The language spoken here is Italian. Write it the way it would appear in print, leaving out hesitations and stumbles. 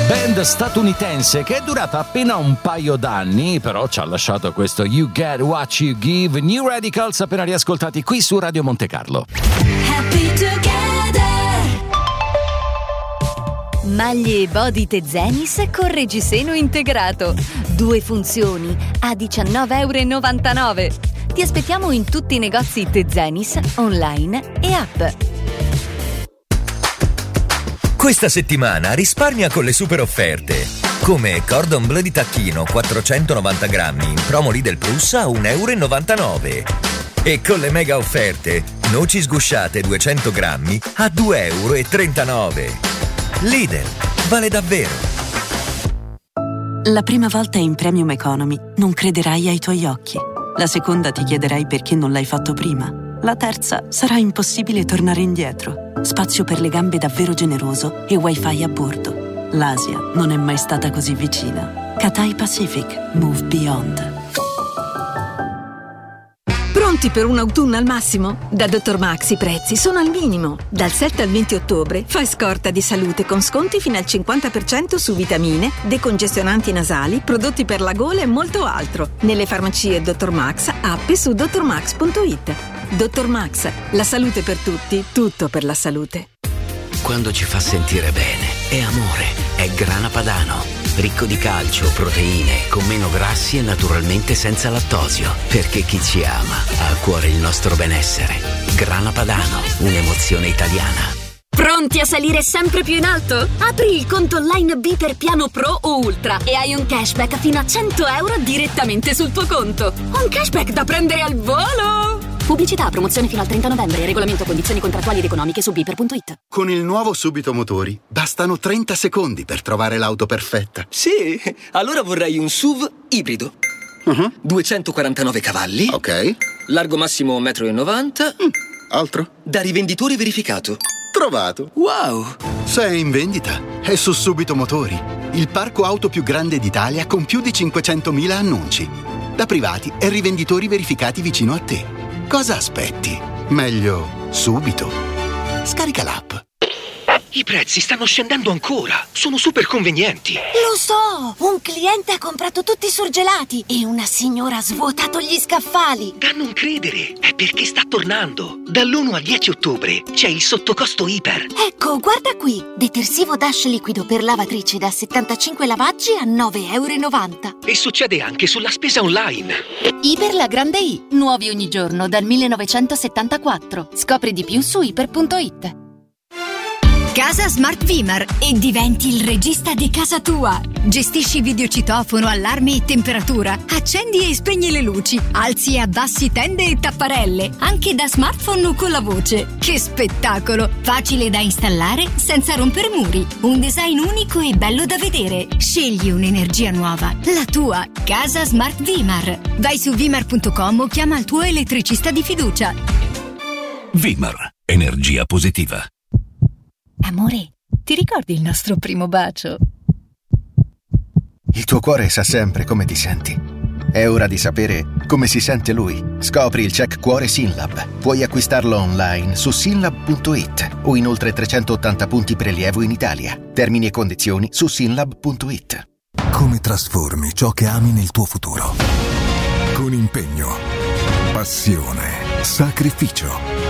Band statunitense che è durata appena un paio d'anni, però ci ha lasciato questo You Get What You Give. New Radicals appena riascoltati qui su Radio Monte Carlo. Happy together. Maglie Body Tezenis con reggiseno integrato. 2 funzioni a €19,99. Ti aspettiamo in tutti i negozi Tezenis, online e app. Questa settimana risparmia con le super offerte. Come Cordon Bleu di tacchino 490 grammi in promo Lidl Plus a €1,99. E con le mega offerte, noci sgusciate 200 grammi a €2,39. Lidl, vale davvero. La prima volta in Premium Economy non crederai ai tuoi occhi. La seconda ti chiederai perché non l'hai fatto prima. La terza sarà impossibile tornare indietro. Spazio per le gambe davvero generoso e wifi a bordo. L'Asia non è mai stata così vicina. Cathay Pacific. Move Beyond. Pronti per un autunno al massimo? Da Dr. Max i prezzi sono al minimo. Dal 7 al 20 ottobre fai scorta di salute con sconti fino al 50% su vitamine, decongestionanti nasali, prodotti per la gola e molto altro. Nelle farmacie Dr. Max, app e su drmax.it. Dr. Max, la salute per tutti, tutto per la salute. Quando ci fa sentire bene, è amore, è Grana Padano. Ricco di calcio, proteine, con meno grassi e naturalmente senza lattosio. Perché chi ci ama ha a cuore il nostro benessere. Grana Padano, un'emozione italiana. Pronti a salire sempre più in alto? Apri il conto online Biper Piano Pro o Ultra e hai un cashback fino a €100 direttamente sul tuo conto. Un cashback da prendere al volo! Pubblicità, promozione fino al 30 novembre. Regolamento, condizioni contrattuali ed economiche su biper.it. Con il nuovo Subito Motori bastano 30 secondi per trovare l'auto perfetta. Sì, allora vorrei un SUV ibrido. 249 cavalli. Ok. Largo massimo 1,90 m. Altro? Da rivenditore verificato. Trovato. Wow. Se è in vendita, è su Subito Motori. Il parco auto più grande d'Italia con più di 500.000 annunci. Da privati e rivenditori verificati vicino a te. Cosa aspetti? Meglio subito. Scarica l'app. I prezzi stanno scendendo ancora. Sono super convenienti. Lo so! Un cliente ha comprato tutti i surgelati e una signora ha svuotato gli scaffali. Da non credere, è perché sta tornando. Dall'1 al 10 ottobre c'è il sottocosto iper. Ecco, guarda qui. Detersivo Dash liquido per lavatrici da 75 lavaggi a €9,90. E succede anche sulla spesa online. Iper la grande I. Nuovi ogni giorno dal 1974. Scopri di più su iper.it. Casa Smart Vimar e diventi il regista di casa tua. Gestisci videocitofono, allarme e temperatura. Accendi e spegni le luci. Alzi e abbassi tende e tapparelle. Anche da smartphone o con la voce. Che spettacolo! Facile da installare senza rompere muri. Un design unico e bello da vedere. Scegli un'energia nuova. La tua Casa Smart Vimar. Vai su vimar.com o chiama il tuo elettricista di fiducia. Vimar. Energia positiva. Amore, ti ricordi il nostro primo bacio? Il tuo cuore sa sempre come ti senti. È ora di sapere come si sente lui. Scopri il check cuore Synlab. Puoi acquistarlo online su synlab.it o in oltre 380 punti prelievo in Italia. Termini e condizioni su synlab.it. Come trasformi ciò che ami nel tuo futuro? Con impegno, passione, sacrificio.